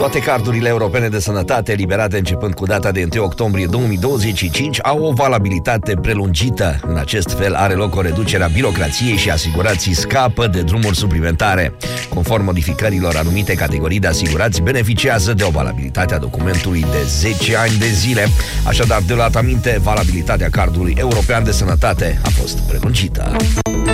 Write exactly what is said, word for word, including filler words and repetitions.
Toate cardurile europene de sănătate eliberate începând cu data de întâi octombrie două mii douăzeci și cinci au o valabilitate prelungită. În acest fel are loc o reducere a birocrației și asigurații scapă de drumuri suplimentare. Conform modificărilor, anumite categorii de asigurați beneficiază de o valabilitate a documentului de zece ani de zile. Așadar, de luat aminte, valabilitatea cardului european de sănătate a fost prelungită.